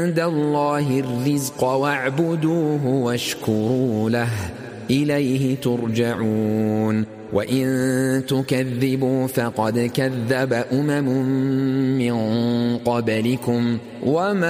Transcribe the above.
عند الله الرزق واعبدوه واشكروا له إليه ترجعون وإن تكذبوا فقد كذب أمم من قبلكم وما